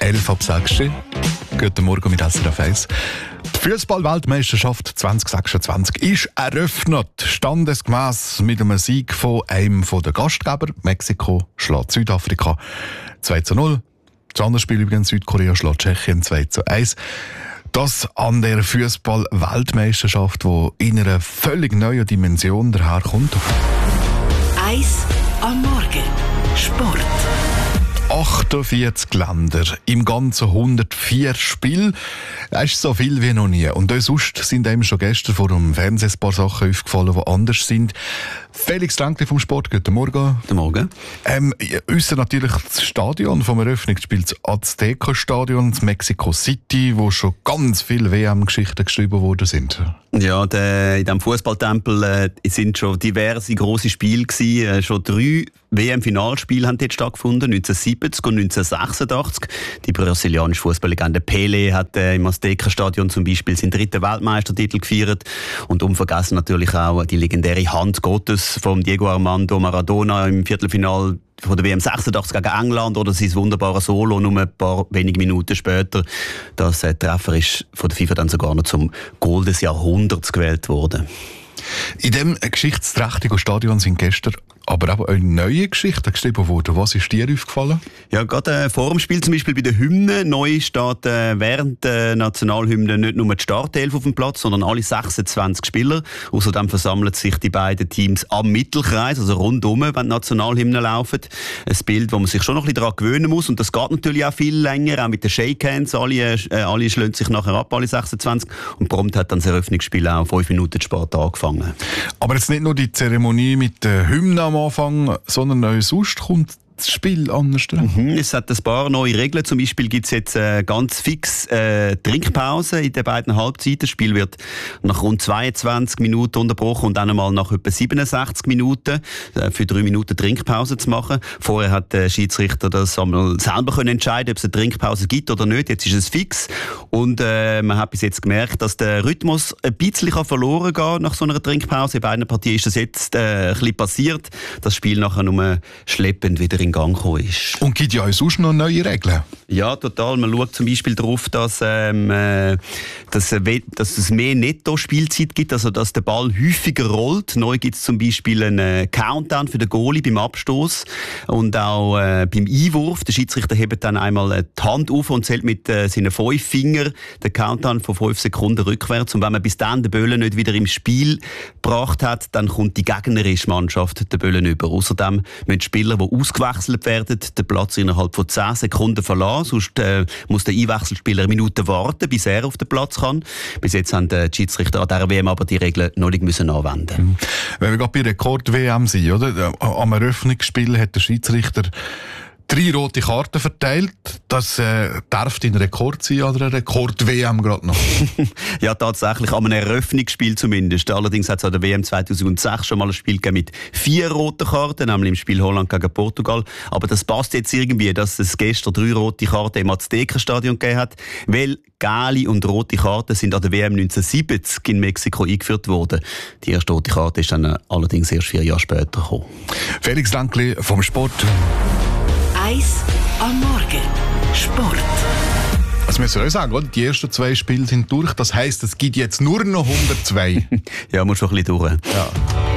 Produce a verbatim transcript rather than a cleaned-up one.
elf ab sechs. Guten Morgen mit S R F eins. Die Fußball-Weltmeisterschaft zwanzig sechsundzwanzig ist eröffnet. Standesgemäss mit einem Sieg von einem der Gastgeber. Mexiko schlägt Südafrika zwei zu null. Das andere Spiel übrigens, Südkorea schlägt Tschechien zwei zu eins. Das an der Fußball-Weltmeisterschaft, die in einer völlig neuen Dimension daherkommt. Eis am Morgen. Sport. achtundvierzig Länder, im ganzen hundertvier Spiele. Das ist so viel wie noch nie. Und auch sonst sind einem schon gestern vor dem Fernsehen ein paar Sachen aufgefallen, die anders sind. Felix Tränkli vom Sport, guten Morgen. Guten Morgen. Ähm, ausser natürlich das Stadion vom Eröffnungsspiel, das Azteca-Stadion, das Mexico City, wo schon ganz viele W M-Geschichten geschrieben worden sind. Ja, der, in diesem Fußballtempel äh, sind schon diverse grosse Spiele gewesen. Äh, schon drei W M-Finalspiele haben dort stattgefunden, neunzehnhundertsiebzig und neunzehnhundertsechsundachtzig. Die brasilianische Fußballlegende Pelé hat äh, im Azteca-Stadion zum Beispiel seinen dritten Weltmeistertitel gefeiert. Und unvergessen natürlich auch die legendäre Hand Gottes von Diego Armando Maradona im Viertelfinal von der W M sechsundachtzig gegen England oder sein wunderbares Solo nur ein paar wenige Minuten später. Das äh, Treffer ist von der FIFA dann sogar noch zum Goal des Jahrhunderts gewählt worden. In diesem geschichtsträchtigen Stadion sind gestern aber auch eine neue Geschichte geschrieben worden. Was ist dir aufgefallen? Ja, gerade äh, vor dem Spiel, zum Beispiel bei der Hymne. Neu steht äh, während der Nationalhymne nicht nur die Startelf auf dem Platz, sondern alle sechsundzwanzig Spieler. Außerdem versammeln sich die beiden Teams am Mittelkreis, also rundum, wenn die Nationalhymne laufen. Ein Bild, wo man sich schon noch ein bisschen daran gewöhnen muss. Und das geht natürlich auch viel länger, auch mit den Shakehands. Alle, äh, alle schlagen sich nachher ab, alle sechsundzwanzig. Und prompt hat dann das Eröffnungsspiel auch fünf Minuten Sport angefangen. Aber jetzt nicht nur die Zeremonie mit der Hymne am Anfang, sondern auch sonst kommt das Spiel anders dran. Mhm, es hat ein paar neue Regeln. Zum Beispiel gibt es jetzt äh, ganz fix äh, Trinkpause in den beiden Halbzeiten. Das Spiel wird nach rund zweiundzwanzig Minuten unterbrochen und dann einmal nach etwa siebenundsechzig Minuten äh, für drei Minuten Trinkpause zu machen. Vorher hat der Schiedsrichter das einmal selber können entscheiden, ob es eine Trinkpause gibt oder nicht. Jetzt ist es fix und äh, man hat bis jetzt gemerkt, dass der Rhythmus ein bisschen verloren geht nach so einer Trinkpause. In beiden Partien ist das jetzt äh, ein bisschen passiert. Das Spiel nachher nur schleppend wieder in Gang gekommen ist. Und gibt ja auch sonst noch neue Regeln? Ja, total. Man schaut zum Beispiel darauf, dass, ähm, äh, dass, äh, dass es mehr Netto-Spielzeit gibt, also dass der Ball häufiger rollt. Neu gibt es zum Beispiel einen Countdown für den Goalie beim Abstoß und auch äh, beim Einwurf. Der Schiedsrichter hebt dann einmal die Hand auf und zählt mit äh, seinen fünf Fingern den Countdown von fünf Sekunden rückwärts. Und wenn man bis dann den Böllen nicht wieder im Spiel gebracht hat, dann kommt die gegnerische Mannschaft den Böllen über. Außerdem müssen die Spieler, die ausgewechselt werden, den Platz innerhalb von zehn Sekunden verlassen. Sonst äh, muss der Einwechselspieler eine Minute warten, bis er auf den Platz kann. Bis jetzt haben die Schiedsrichter an dieser W M aber die Regeln noch nicht müssen anwenden. Mhm. Wenn wir gerade bei Rekord-W M sind, oder? Am Eröffnungsspiel hat der Schiedsrichter drei rote Karten verteilt. Das äh, darf ein Rekord sein an der Rekord-W M gerade noch. Ja, tatsächlich, an einem Eröffnungsspiel zumindest. Allerdings hat es an der W M zweitausendsechs schon mal ein Spiel gegeben mit vier roten Karten, nämlich im Spiel Holland gegen Portugal. Aber das passt jetzt irgendwie, dass es gestern drei rote Karten im Azteca-Stadion gegeben hat, weil gelbe und rote Karten sind an der W M neunzehnhundertsiebzig in Mexiko eingeführt worden. Die erste rote Karte ist dann allerdings erst vier Jahre später gekommen. Felix Tränkli vom Sport. Eis am Morgen. Sport. Also wir sollen sagen, oder? Die ersten zwei Spiele sind durch. Das heisst, es gibt jetzt nur noch hundertzwei. Ja, muss schon ein bisschen durch. Ja.